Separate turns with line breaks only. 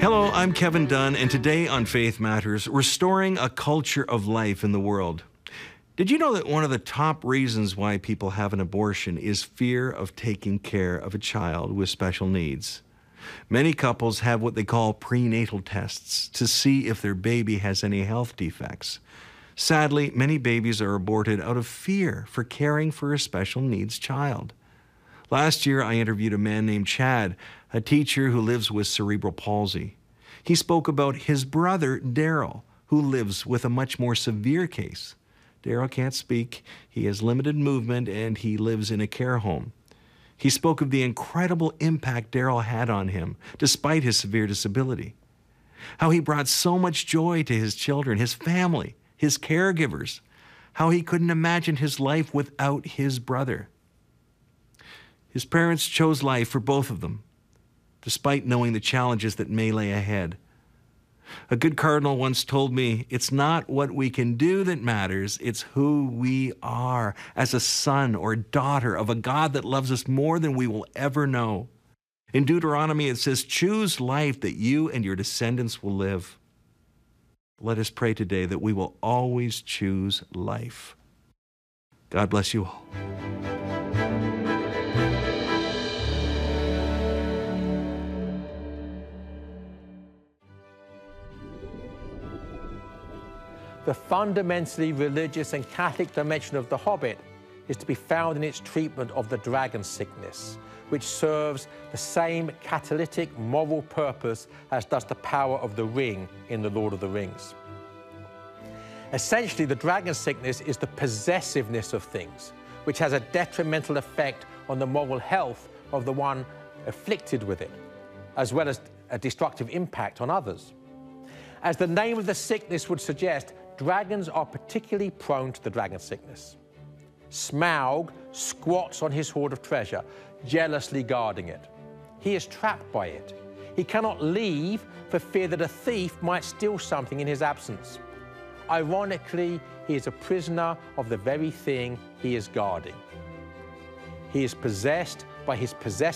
Hello, I'm Kevin Dunn, and today on Faith Matters, restoring a culture of life in the world. Did you know that one of the top reasons why people have an abortion is fear of taking care of a child with special needs? Many couples have what they call prenatal tests to see if their baby has any health defects. Sadly, many babies are aborted out of fear for caring for a special needs child. Last year, I interviewed a man named Chad, a teacher who lives with cerebral palsy. He spoke about his brother, Daryl, who lives with a much more severe case. Daryl can't speak, he has limited movement, and he lives in a care home. He spoke of the incredible impact Daryl had on him, despite his severe disability. How he brought so much joy to his children, his family, his caregivers. How he couldn't imagine his life without his brother. His parents chose life for both of them, despite knowing the challenges that may lay ahead. A good cardinal once told me, it's not what we can do that matters, it's who we are as a son or daughter of a God that loves us more than we will ever know. In Deuteronomy, it says, choose life that you and your descendants will live. Let us pray today that we will always choose life. God bless you all.
The fundamentally religious and Catholic dimension of The Hobbit is to be found in its treatment of the dragon sickness, which serves the same catalytic moral purpose as does the power of the ring in The Lord of the Rings. Essentially, the dragon sickness is the possessiveness of things, which has a detrimental effect on the moral health of the one afflicted with it, as well as a destructive impact on others. As the name of the sickness would suggest, dragons are particularly prone to the dragon sickness. Smaug squats on his hoard of treasure, jealously guarding it. He is trapped by it. He cannot leave for fear that a thief might steal something in his absence. Ironically, he is a prisoner of the very thing he is guarding. He is possessed by his possessive